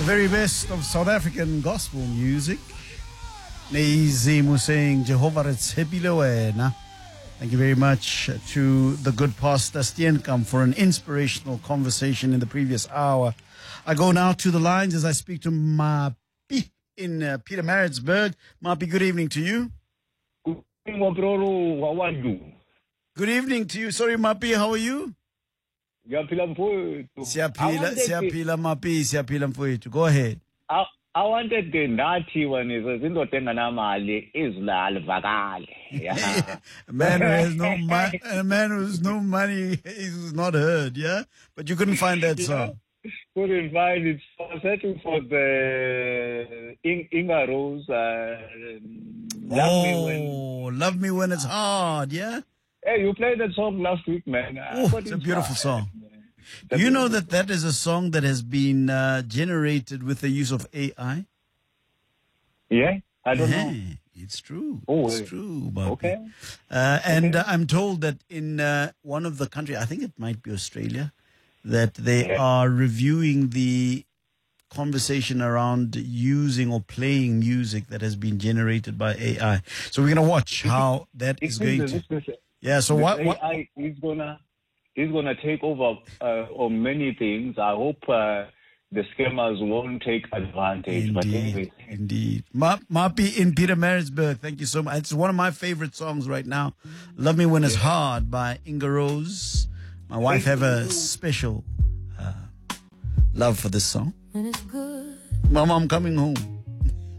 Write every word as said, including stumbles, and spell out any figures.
very best of South African gospel music. Neizimu saying Jehovah Retshepile wena. Thank you very much to the good pastor Steenkamp for an inspirational conversation in the previous hour. I go now to the lines as I speak to Mapi in uh, Pietermaritzburg. Mapi, good evening to you. Good evening, Bro. How are you? Good evening to you. Sorry, Mapi, how are you? Siyaphila mfowethu. Siyaphila, siyaphila Mapi, siyaphila mfowethu. Go ahead. I, I wanted to nathi wena izindoda enganamali izula alivakale. Yeah. A man who has no money, a man who has no money is not heard, yeah? But you couldn't find that song. Yeah. Couldn't find it. I was searching for the In, Inga Rose. Uh, love oh, me when, Love Me When It's Hard, yeah? Hey, you played that song last week, man. Oh, it's a beautiful song. Do you know that that is a song that has been uh, generated with the use of A I? Yeah, I don't yeah, know. It's true. Oh, it's true. Bobby. Okay. Uh, and okay. Uh, I'm told that in uh, one of the countries, I think it might be Australia, that they yeah. are reviewing the conversation around using or playing music that has been generated by A I. So we're going to watch how that is going to... Yeah, so what, what? A I is gonna is gonna take over uh, on many things. I hope uh, the scammers won't take advantage. Indeed, but anyway. indeed. Ma- Mapi in Pietermaritzburg, thank you so much. It's one of my favorite songs right now. Love Me When It's yeah. Hard by Inga Rose. My wife have a special uh, love for this song. When it's good. Mama, I'm coming home.